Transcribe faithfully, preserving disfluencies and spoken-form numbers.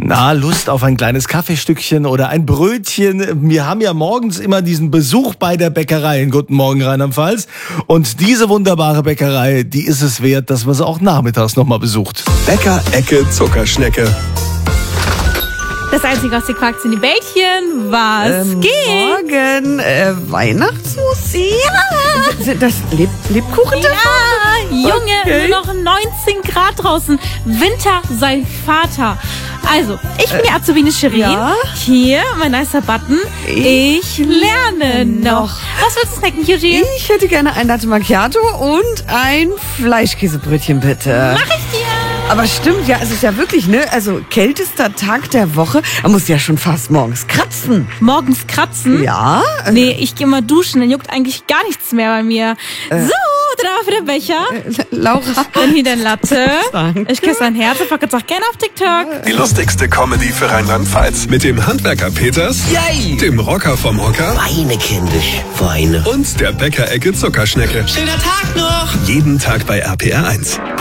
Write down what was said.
Na, Lust auf ein kleines Kaffeestückchen oder ein Brötchen. Wir haben ja morgens immer diesen Besuch bei der Bäckerei in Guten Morgen Rheinland-Pfalz. Und diese wunderbare Bäckerei, die ist es wert, dass man sie auch nachmittags nochmal besucht. Bäcker-Ecke Zuckerschnecke. Das Einzige, was ihr quakt, sind die Bällchen. Was ähm, geht? Morgen, äh, Weihnachtsmus? Ja. Sind das Leb Lebkuchen? Ja, Junge, Okay. nur noch neunzehn Grad draußen. Winter sei Vater. Also, ich bin die Azubine Shirin. ja? Hier, mein nicer Button. Ich, lerne noch. Was willst du snacken, Eugene? Ich hätte gerne ein Latte Macchiato und ein Fleischkäsebrötchen, bitte. Mach ich dir. Aber stimmt, ja, es ist ja wirklich, ne, also kältester Tag der Woche. Man muss ja schon fast morgens kratzen. Morgens kratzen? Ja? Nee, ich gehe mal duschen, dann juckt eigentlich gar nichts mehr bei mir. So, dann haben wir den Becher. Äh, Laura. Dann hier dein Latte. Danke. Ich küsse dein Herz und pack jetzt auch gerne auf TikTok. Die lustigste Comedy für Rheinland-Pfalz. Mit dem Handwerker Peters, Yay! dem Rocker vom Hocker Weine, kindisch, Weine. und der Bäcker-Ecke Zuckerschnecke. Schöner Tag noch! Jeden Tag bei R P R eins.